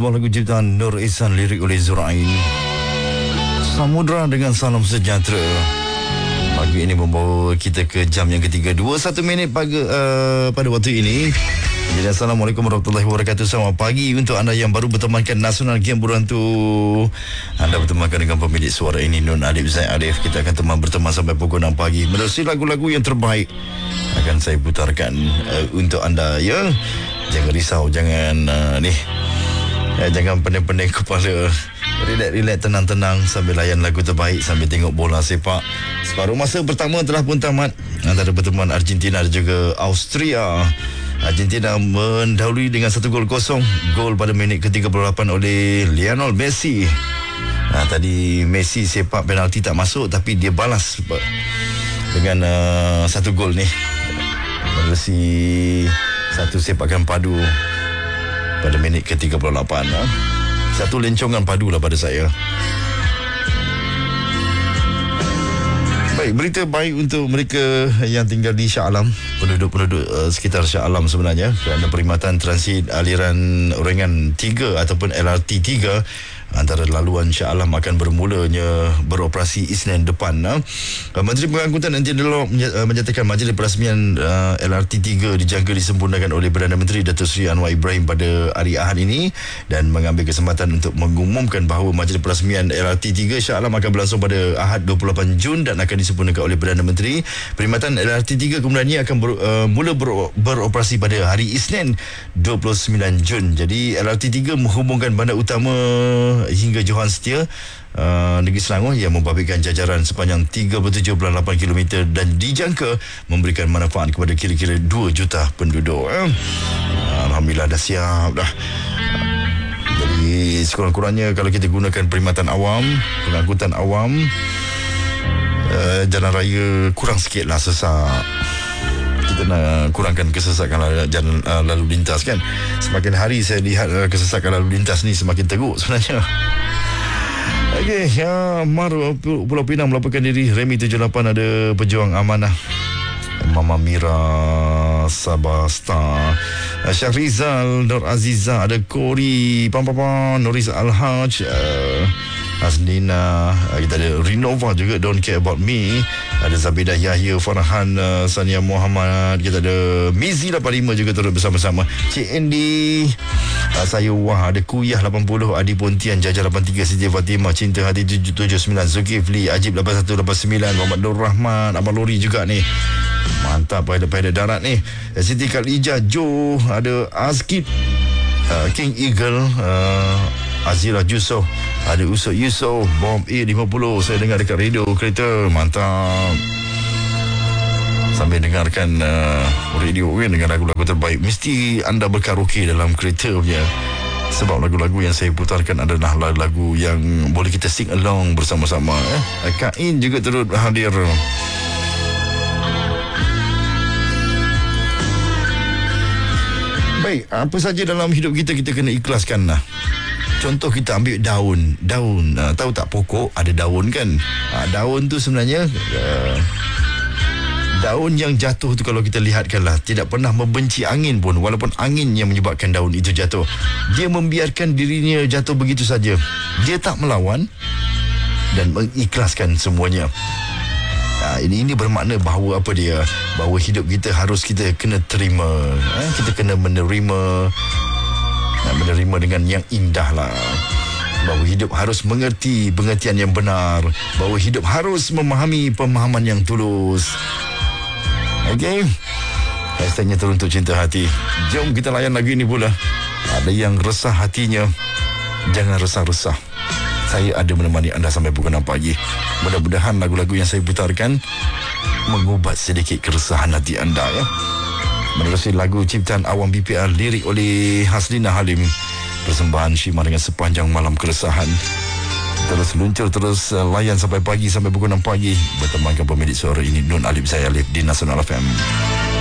sebuah lagu ciptaan Nur Ihsan, lirik oleh Zurain. Samudra dengan salam sejahtera. Lagu ini membawa kita ke jam yang ketiga, 21 minit pada waktu ini. Jadi Assalamualaikum warahmatullahi wabarakatuh. Selamat pagi untuk anda yang baru bertemankan Nasional Game Berantu. Anda bertemankan dengan pemilik suara ini, Nun Alif Zaid Alif. Kita akan berteman sampai pukul 6 pagi. Menerusi lagu-lagu yang terbaik akan saya putarkan untuk anda, ya. Jangan risau, jangan jangan pening-pening kepala. Relax, tenang-tenang sambil layan lagu terbaik, sambil tengok bola sepak. Separuh masa pertama telah pun tamat antara pertemuan Argentina dan juga Austria. Argentina mendahului dengan 1-0. Gol pada minit ke-38 oleh Lionel Messi. Tadi Messi sepak penalti tak masuk, tapi dia balas dengan 1 gol ni. Melalui satu sepakan padu pada minit ke-38. Satu lencongan padu lah pada saya. Baik, berita baik untuk mereka yang tinggal di Shah Alam, penduduk-penduduk sekitar Shah Alam sebenarnya, kerana perkhidmatan transit aliran ringan 3 ataupun LRT 3 antara laluan Shah Alam akan bermulanya beroperasi Isnin depan. Menteri Pengangkutan Engineer Law menyatakan majlis perasmian LRT 3 dijangka disempurnakan oleh Perdana Menteri Datuk Seri Anwar Ibrahim pada hari Ahad ini, dan mengambil kesempatan untuk mengumumkan bahawa majlis perasmian LRT 3 Shah Alam akan berlangsung pada Ahad 28 Jun dan akan disempurnakan oleh Perdana Menteri. Perkhidmatan LRT 3 kemudiannya akan mula beroperasi pada hari Isnin 29 Jun. Jadi LRT 3 menghubungkan bandar utama hingga Johan Setia, Negeri Selangor, yang membabitkan jajaran sepanjang 37.8 km dan dijangka memberikan manfaat kepada kira-kira 2 juta penduduk. Alhamdulillah dah siap dah. Jadi sekurang-kurangnya kalau kita gunakan perkhidmatan awam, pengangkutan awam, jalan raya kurang sikit lah sesak. Kita nak kurangkan kesesakan jalan lalu lintas, kan. Semakin hari saya lihat kesesakan lalu lintas ni semakin teruk sebenarnya. Okey, Pulau Pinang melaporkan diri. Remi 78 ada pejuang amanah, Mama Mira Sabah Star, Syahrizal, Nur Aziza, ada Kori Nuris Al-Haj, Aslina, kita ada Rinova juga, Don't Care About Me, ada Zabidah Yahya, Farhan, Sania Muhammad, kita ada Mizi 85 juga turut bersama-sama, Cik Andy, saya Wah, ada Kuyah 80, Adi Pontian, Jaja 83, Siti Fatimah, Cinta Hati 779, Zulkifli, Ajib 8189, Muhammad Nur Rahman, Abang Lori juga ni. Mantap, pilot darat ni. Siti Khalijah, Jo, ada Azkid, King Eagle, Azira Yusof, ada Usop Yusof, Bom A50. Saya dengar dekat radio kereta. Mantap. Sambil dengarkan radio kan, dengan lagu-lagu terbaik, mesti anda berkaraoke dalam kereta punya. Sebab lagu-lagu yang saya putarkan adalah lagu-lagu yang boleh kita sing along bersama-sama. Kain juga turut hadir. Baik, apa saja dalam hidup kita kena ikhlaskan lah. Contoh, kita ambil daun, tahu tak pokok ada daun, kan? Daun tu sebenarnya daun yang jatuh tu, kalau kita lihatkanlah, tidak pernah membenci angin pun, walaupun angin yang menyebabkan daun itu jatuh. Dia membiarkan dirinya jatuh begitu saja. Dia tak melawan dan mengikhlaskan semuanya. Ini bermakna bahawa bahawa hidup kita harus kita kena terima. Kita kena menerima dengan yang indah lah. Bahawa hidup harus mengerti pengertian yang benar. Bahawa hidup harus memahami pemahaman yang tulus. Okey, hashtagnya teruntuk cinta hati. Jom kita layan lagu ini pula. Ada yang resah hatinya, jangan resah-resah. Saya ada menemani anda sampai pukul 6 pagi. Mudah-mudahan lagu-lagu yang saya putarkan mengubat sedikit keresahan hati anda, ya. Menerusi lagu ciptaan Awam BPR, lirik oleh Haslina Halim, persembahan Syima dengan Sepanjang Malam Keresahan. Terus luncur, terus layan sampai pagi, sampai pukul 6 pagi. Bertemankan pemilik suara ini, Nun Alif Zaid Alif di Nasional FM.